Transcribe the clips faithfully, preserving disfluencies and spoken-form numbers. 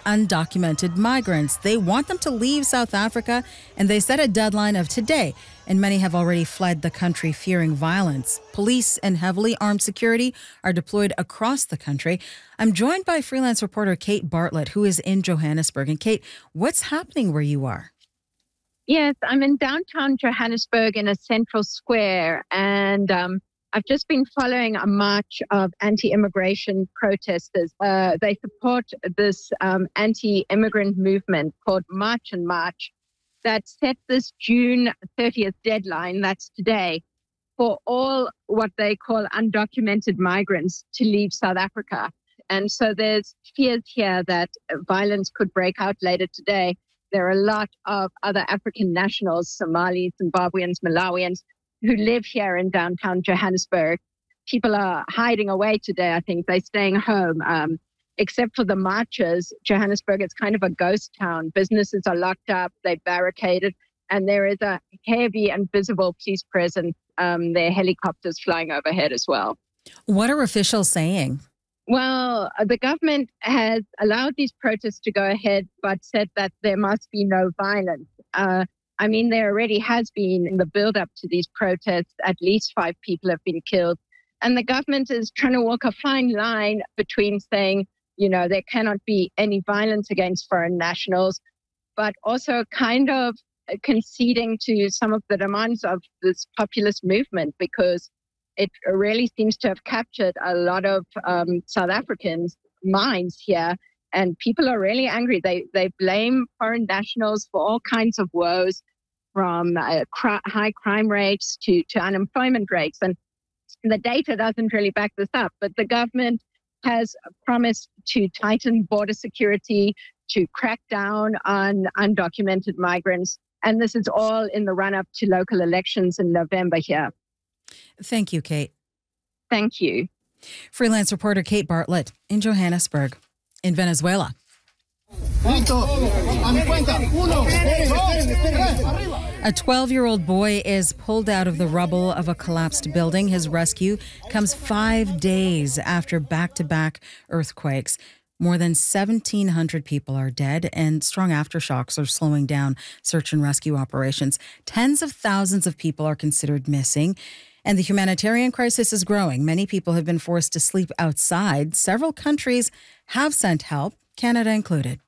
undocumented migrants. They want them to leave South Africa, and they set a deadline of today. And many have already fled the country fearing violence. Police and heavily armed security are deployed across the country. I'm joined by freelance reporter Kate Bartlett, who is in Johannesburg. And Kate, what's happening where you are? Yes, I'm in downtown Johannesburg in a central square, and um, I've just been following a march of anti-immigration protesters. Uh, they support this um, anti-immigrant movement called March and March that set this June thirtieth deadline, that's today, for all what they call undocumented migrants to leave South Africa. And so there's fears here that violence could break out later today. There are a lot of other African nationals, Somalis, Zimbabweans, Malawians, who live here in downtown Johannesburg. People are hiding away today, I think. They're staying home. Um, except for the marchers, Johannesburg is kind of a ghost town. Businesses are locked up, they're barricaded, and there is a heavy and visible police presence. Um, there are helicopters flying overhead as well. What are officials saying? Well, the government has allowed these protests to go ahead, but said that there must be no violence. Uh, I mean, there already has been, in the build-up to these protests, at least five people have been killed. And the government is trying to walk a fine line between saying, you know, there cannot be any violence against foreign nationals, but also kind of conceding to some of the demands of this populist movement, because it really seems to have captured a lot of um, South Africans' minds here. And people are really angry. They they blame foreign nationals for all kinds of woes, from uh, cr- high crime rates to, to unemployment rates. And the data doesn't really back this up. But the government has promised to tighten border security, to crack down on undocumented migrants. And this is all in the run-up to local elections in November here. Thank you, Kate. Thank you. Freelance reporter Kate Bartlett in Johannesburg. In Venezuela. A twelve-year-old boy is pulled out of the rubble of a collapsed building. His rescue comes five days after back-to-back earthquakes. More than seventeen hundred people are dead, and strong aftershocks are slowing down search and rescue operations. Tens of thousands of people are considered missing, and the humanitarian crisis is growing. Many people have been forced to sleep outside. Several countries have sent help, Canada included.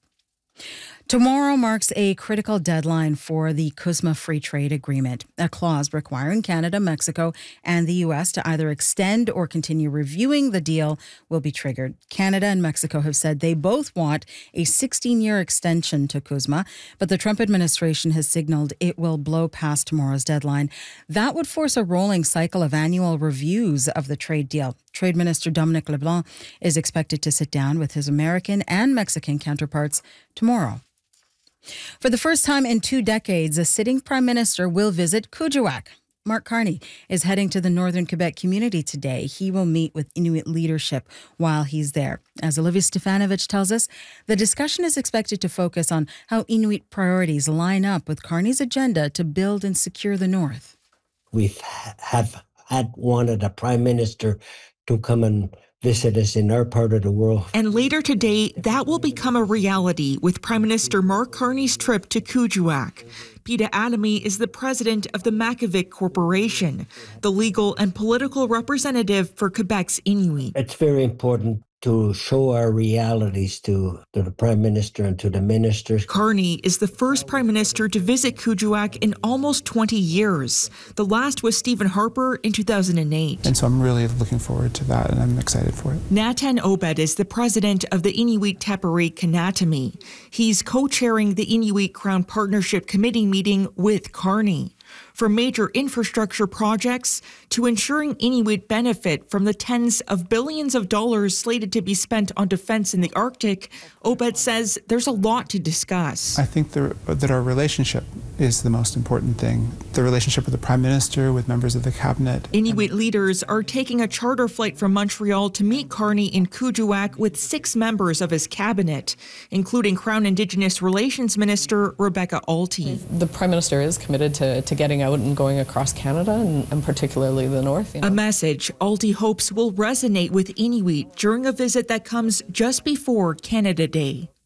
Tomorrow marks a critical deadline for the CUSMA Free Trade Agreement, a clause requiring Canada, Mexico, and the U S to either extend or continue reviewing the deal will be triggered. Canada and Mexico have said they both want a sixteen-year extension to CUSMA, but the Trump administration has signaled it will blow past tomorrow's deadline. That would force a rolling cycle of annual reviews of the trade deal. Trade Minister Dominic LeBlanc is expected to sit down with his American and Mexican counterparts tomorrow. For the first time in two decades, a sitting prime minister will visit Kuujjuaq. Mark Carney is heading to the Northern Quebec community today. He will meet with Inuit leadership while he's there. As Olivia Stefanovic tells us, the discussion is expected to focus on how Inuit priorities line up with Carney's agenda to build and secure the North. We have had wanted a prime minister to come and visit us in our part of the world. And later today, that will become a reality with Prime Minister Mark Carney's trip to Kuujjuaq. Peter Adamy is the president of the Makivik Corporation, the legal and political representative for Quebec's Inuit. It's very important to show our realities to, to the Prime Minister and to the ministers. Carney is the first Prime Minister to visit Kuujjuaq in almost twenty years. The last was Stephen Harper in two thousand eight. And so I'm really looking forward to that, and I'm excited for it. Natan Obed is the president of the Inuit Taperiq Kanatami. He's co-chairing the Inuit Crown Partnership Committee meeting with Carney. From major infrastructure projects to ensuring Inuit benefit from the tens of billions of dollars slated to be spent on defense in the Arctic, Obed says there's a lot to discuss. I think the, that our relationship is the most important thing. The relationship with the Prime Minister, with members of the Cabinet. Inuit leaders are taking a charter flight from Montreal to meet Carney in Kuujjuaq with six members of his cabinet, including Crown Indigenous Relations Minister Rebecca Alty. The Prime Minister is committed to, to getting out and going across Canada, and, and particularly the North. You know. A message Alty hopes will resonate with Inuit during a visit that comes just before Canada Day.